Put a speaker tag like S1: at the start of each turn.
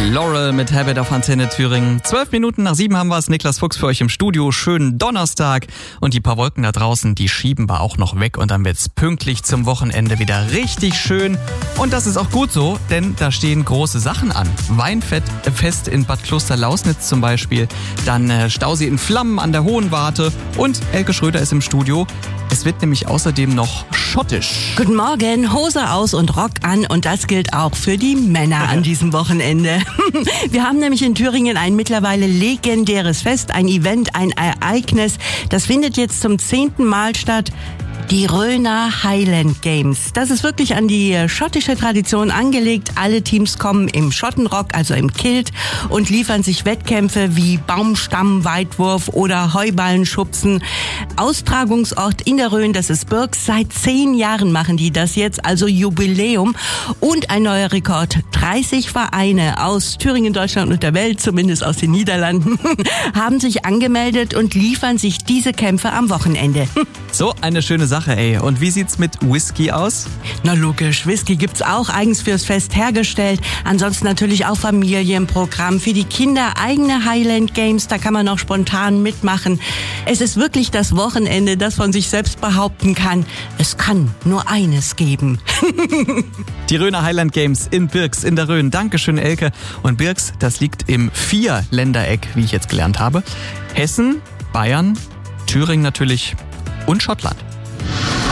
S1: Laurel mit Habit auf Antenne Thüringen. 12 Minuten nach 7 haben wir es. Niklas Fuchs für euch im Studio. Schönen Donnerstag. Und die paar Wolken da draußen, die schieben wir auch noch weg. Und dann wird's pünktlich zum Wochenende wieder richtig schön. Und das ist auch gut so, denn da stehen große Sachen an. Weinfest in Bad Klosterlausnitz zum Beispiel. Dann Stausee in Flammen an der Hohen Warte. Und Elke Schröder ist im Studio. Es wird nämlich außerdem noch schottisch.
S2: Guten Morgen, Hose aus und Rock an, und das gilt auch für die Männer an diesem Wochenende. Wir haben nämlich in Thüringen ein mittlerweile legendäres Fest, ein Event, ein Ereignis. Das findet jetzt zum 10. Mal statt. Die Rhöner Highland Games. Das ist wirklich an die schottische Tradition angelegt. Alle Teams kommen im Schottenrock, also im Kilt, und liefern sich Wettkämpfe wie Baumstammweitwurf oder Heuballenschubsen. Austragungsort in der Rhön, das ist Birks. Seit 10 Jahren machen die das jetzt, also Jubiläum. Und ein neuer Rekord. 30 Vereine aus Thüringen, Deutschland und der Welt, zumindest aus den Niederlanden, haben sich angemeldet und liefern sich diese Kämpfe am Wochenende.
S1: So eine schöne Sache, ey. Und wie sieht's mit Whisky aus?
S2: Na logisch, Whisky gibt's auch eigens fürs Fest hergestellt. Ansonsten natürlich auch Familienprogramm für die Kinder, eigene Highland Games, da kann man auch spontan mitmachen. Es ist wirklich das Wochenende, das von sich selbst behaupten kann, es kann nur eines geben.
S1: Die Rhöner Highland Games in Birks in der Rhön. Dankeschön, Elke. Und Birks, das liegt im 4-Ländereck, wie ich jetzt gelernt habe. Hessen, Bayern, Thüringen natürlich und Schottland.